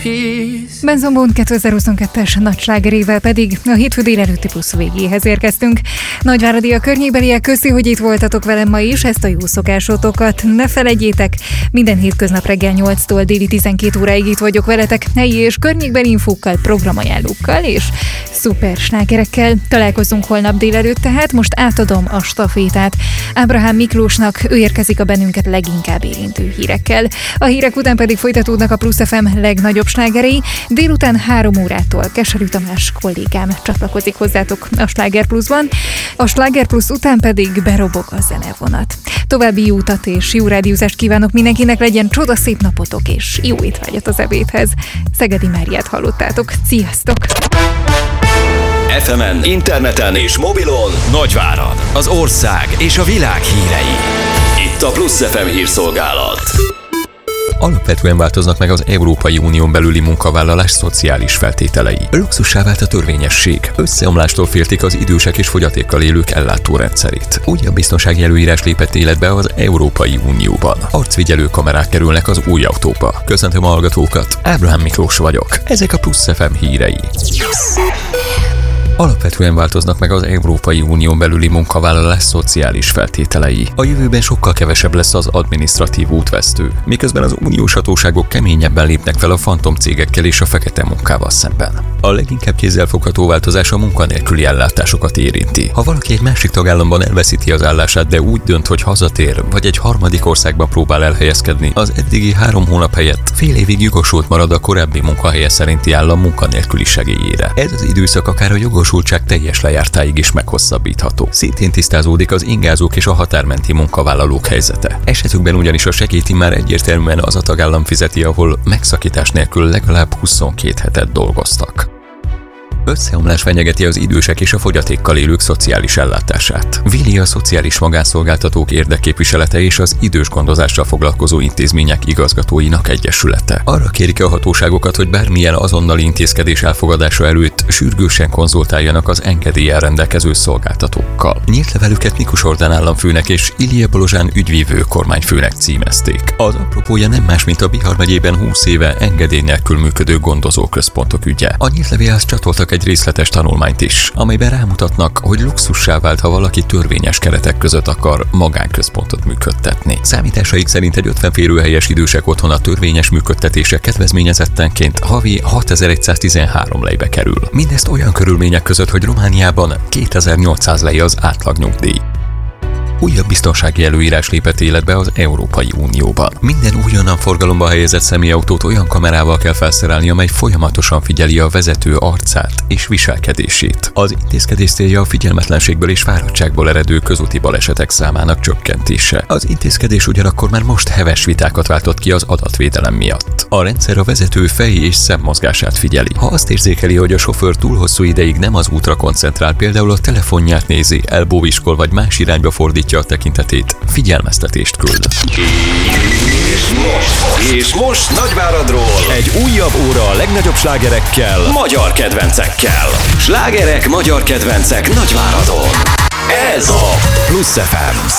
Benzon 2022-es nagy slágerével pedig a hétfő délelőtti plusz végéhez érkeztünk. Nagyváradi a környékbeliek köszi, hogy itt voltatok velem ma is, ezt a jó szokásotokat ne felejtjétek. Minden hétköznap reggel 8-tól déli 12 óráig itt vagyok veletek, helyi és környékbeli infókkal, programajánlókkal és szuper slágerekkel. Találkozunk holnap délelőtt, tehát most átadom a stafétát Ábrahám Miklósnak, ő érkezik a bennünket leginkább érintő hírekkel. A hírek után pedig folytatódnak a Plusz FM legnagyobb slágerei. Délután 3 órától Keserű Tamás kollégám csatlakozik hozzátok a Sláger Pluszban. A Sláger Plusz után pedig berobog a zenevonat. További jó utat és jó rádiózást kívánok mindenkinek, legyen csodaszép napotok és jó étvágyat az ebédhez. Szegedi Máriát hallottátok. Sziasztok! FM-en, interneten és mobilon Nagyvárad, az ország és a világ hírei. Itt a Plusz FM hírszolgálat. Alapvetően változnak meg az Európai Unión belüli munkavállalás szociális feltételei. Luxussá vált a törvényesség. Összeomlástól féltik az idősek és fogyatékkal élők ellátórendszerét. Újabb biztonsági előírás lépett életbe az Európai Unióban. Arcfigyelő kamerák kerülnek az új autóba. Köszöntöm a hallgatókat, Ábrahám Miklós vagyok. Ezek a Plusz FM hírei. Alapvetően változnak meg az Európai Unión belüli munkavállalás szociális feltételei. A jövőben sokkal kevesebb lesz az adminisztratív útvesztő, miközben az uniós hatóságok keményebben lépnek fel a fantomcégekkel és a fekete munkával szemben. A leginkább kézzelfogható változás a munkanélküli ellátásokat érinti. Ha valaki egy másik tagállamban elveszíti az állását, de úgy dönt, hogy hazatér, vagy egy harmadik országban próbál elhelyezkedni, az eddigi 3 hónap helyett fél évig jogosult marad a korábbi munkahelye szerinti állam munkanélküli segélyére. Ez az időszak akár a jogosultság teljes lejártáig is meghosszabbítható. Szintén tisztázódik az ingázók és a határmenti munkavállalók helyzete. Esetükben ugyanis a segélyt már egyértelműen az a tagállam fizeti, ahol megszakítás nélkül legalább 22 hetet dolgoztak. Összeomlás fenyegeti az idősek és a fogyatékkal élők szociális ellátását. Vili a Szociális Magánszolgáltatók Érdekképviselete és az idős gondozással foglalkozó intézmények igazgatóinak egyesülete. Arra kérik a hatóságokat, hogy bármilyen azonnali intézkedés elfogadása előtt sürgősen konzultáljanak az engedéllyel rendelkező szolgáltatókkal. Nyílt levelüket Mikus Orbán államfőnek és Ilija Balozsán ügyvívő kormányfőnek címezték. Az apropója nem más, mint a Bihar megyében 20 éve engedély nélkül működő gondozóközpontok ügye. A nyílt levélhez csatoltak egy részletes tanulmányt is, amelyben rámutatnak, hogy luxussá vált, ha valaki törvényes keretek között akar magánközpontot működtetni. Számításaik szerint egy 50 férőhelyes idősek otthona törvényes működtetése kedvezményezettenként havi 6113 lejbe kerül. Mindezt olyan körülmények között, hogy Romániában 2800 lej az átlagnyugdíj. Újabb biztonsági előírás lépett életbe az Európai Unióban. Minden újonnan forgalomba helyezett személyautót olyan kamerával kell felszerelni, amely folyamatosan figyeli a vezető arcát és viselkedését. Az intézkedés célja a figyelmetlenségből és fáradtságból eredő közúti balesetek számának csökkentése. Az intézkedés ugyanakkor már most heves vitákat váltott ki az adatvédelem miatt. A rendszer a vezető fej és szemmozgását figyeli. Ha azt érzékeli, hogy a sofőr túl hosszú ideig nem az útra koncentrál, például a telefonját nézi, elbóviskol vagy más irányba fordítja a tekintetét, figyelmeztetést küld. És most Nagyváradról egy újabb óra a legnagyobb slágerekkel, magyar kedvencekkel. Slágerek, magyar kedvencek Nagyváradon. Ez a Plusz FM.